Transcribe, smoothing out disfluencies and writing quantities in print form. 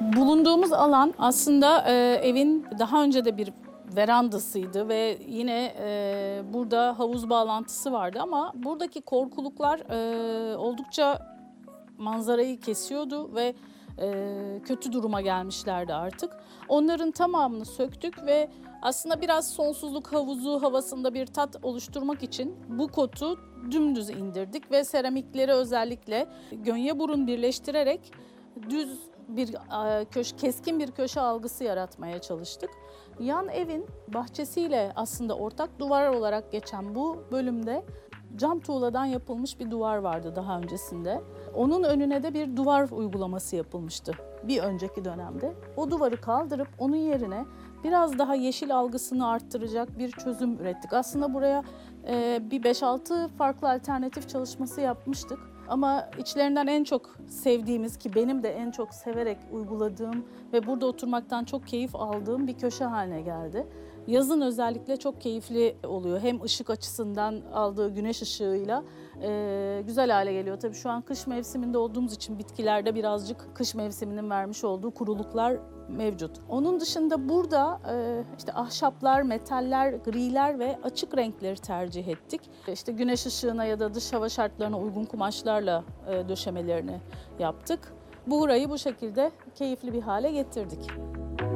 Bulunduğumuz alan aslında evin daha önce de bir verandasıydı ve yine burada havuz bağlantısı vardı ama buradaki korkuluklar oldukça manzarayı kesiyordu ve kötü duruma gelmişlerdi artık. Onların tamamını söktük ve aslında biraz sonsuzluk havuzu havasında bir tat oluşturmak için bu kotu dümdüz indirdik ve seramikleri özellikle gönye burun birleştirerek düz bir keskin bir köşe algısı yaratmaya çalıştık. Yan evin bahçesiyle aslında ortak duvar olarak geçen bu bölümde cam tuğladan yapılmış bir duvar vardı daha öncesinde. Onun önüne de bir duvar uygulaması yapılmıştı bir önceki dönemde. O duvarı kaldırıp onun yerine biraz daha yeşil algısını arttıracak bir çözüm ürettik. Aslında buraya bir 5-6 farklı alternatif çalışması yapmıştık. Ama içlerinden en çok sevdiğimiz, ki benim de en çok severek uyguladığım ve burada oturmaktan çok keyif aldığım bir köşe haline geldi. Yazın özellikle çok keyifli oluyor. Hem ışık açısından aldığı güneş ışığıyla güzel hale geliyor. Tabii şu an kış mevsiminde olduğumuz için bitkilerde birazcık kış mevsiminin vermiş olduğu kuruluklar mevcut. Onun dışında burada işte ahşaplar, metaller, griler ve açık renkleri tercih ettik. İşte güneş ışığına ya da dış hava şartlarına uygun kumaşlarla döşemelerini yaptık. Burayı bu şekilde keyifli bir hale getirdik.